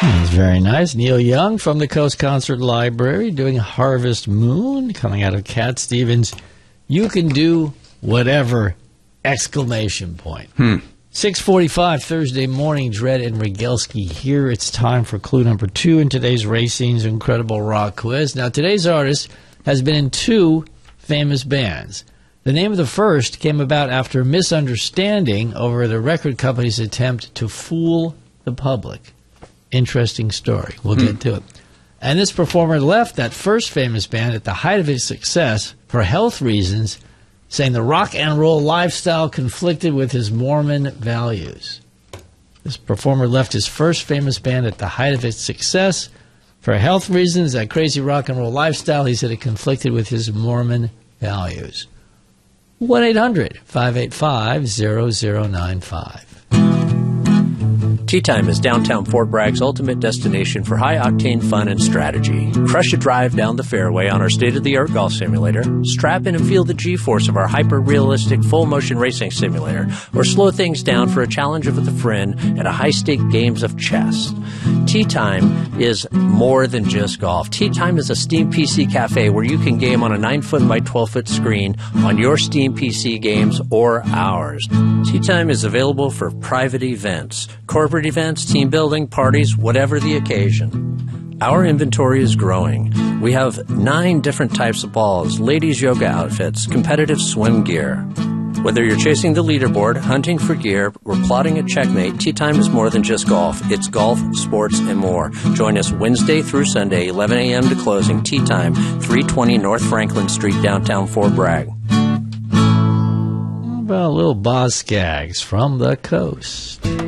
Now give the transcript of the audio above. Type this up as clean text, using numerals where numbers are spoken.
That's very nice. Neil Young from the Coast Concert Library doing Harvest Moon, coming out of Cat Stevens. You can do whatever! Exclamation point. 6:45 Thursday morning, Dredd and Regelski here. It's time for clue number 2 in today's Racine's Incredible Rock Quiz. Now, today's artist has been in 2 famous bands. The name of the first came about after a misunderstanding over the record company's attempt to fool the public. Interesting story. We'll get to it. And this performer left that first famous band at the height of its success for health reasons, saying the rock and roll lifestyle conflicted with his Mormon values. This performer left his first famous band at the height of its success for health reasons. That crazy rock and roll lifestyle, he said, it conflicted with his Mormon values. 1-800-585-0095. Tea Time is downtown Fort Bragg's ultimate destination for high-octane fun and strategy. Crush a drive down the fairway on our state-of-the-art golf simulator, strap in and feel the G-force of our hyper-realistic full-motion racing simulator, or slow things down for a challenge with a friend at a high-stake games of chess. Tea Time is more than just golf. Tea Time is a Steam PC cafe where you can game on a 9-foot by 12-foot screen on your Steam PC games or ours. Tea Time is available for private events, corporate events, team building, parties, whatever the occasion. Our inventory is growing. We have 9 different types of balls, ladies' yoga outfits, competitive swim gear. Whether you're chasing the leaderboard, hunting for gear, or plotting a checkmate, Tea Time is more than just golf. It's golf, sports, and more. Join us Wednesday through Sunday, 11 a.m. to closing. Tea Time, 320 North Franklin Street, downtown Fort Bragg. How about a little Boz Scaggs from the coast?